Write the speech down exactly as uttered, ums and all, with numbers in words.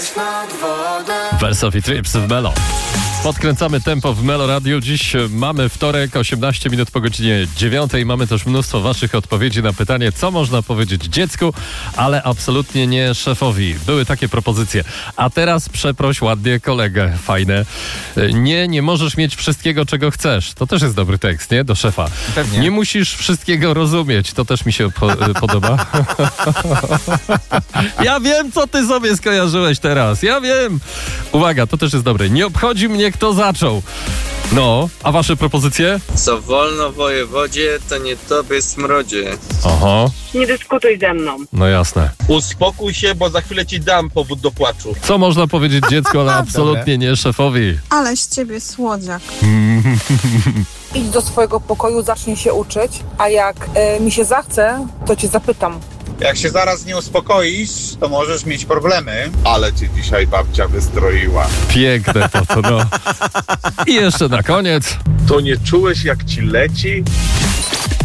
Weź nad wodę. Wersowi Trips w Melo. Podkręcamy tempo w Melo Radio. Dziś mamy wtorek, osiemnaście minut po godzinie dziewiątej. Mamy też mnóstwo waszych odpowiedzi na pytanie, co można powiedzieć dziecku, ale absolutnie nie szefowi. Były takie propozycje. A teraz przeproś ładnie kolegę. Fajne. Nie, nie możesz mieć wszystkiego, czego chcesz. To też jest dobry tekst, nie? Do szefa. Pewnie. Nie musisz wszystkiego rozumieć. To też mi się po- podoba. Ja wiem, co ty sobie skojarzyłeś teraz. Ja wiem. Uwaga, to też jest dobre. Nie obchodzi mnie, kto zaczął. No, a wasze propozycje? Co wolno wojewodzie, to nie tobie smrodzie. Aha, Nie dyskutuj ze mną. no jasne. Uspokój się, bo za chwilę ci dam powód do płaczu. Co można powiedzieć dziecku, ale absolutnie nie szefowi? Ale z ciebie słodziak. Idź do swojego pokoju, zacznij się uczyć, a jak y, mi się zachce, to cię zapytam. Jak się zaraz nie uspokoisz, to możesz mieć problemy. Ale cię dzisiaj babcia wystroiła. Piękne to, to no. I jeszcze na koniec. To nie czułeś, jak ci leci?